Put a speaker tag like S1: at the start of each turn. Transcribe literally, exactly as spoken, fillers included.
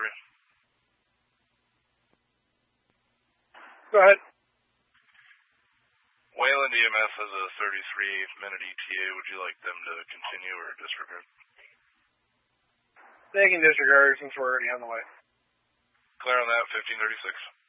S1: three.
S2: Go ahead.
S1: Wayland E M S has a thirty-three minute E T A. Would you like them to continue or disregard?
S2: They can disregard since we're already on the way.
S1: Clear on that, fifteen thirty-six.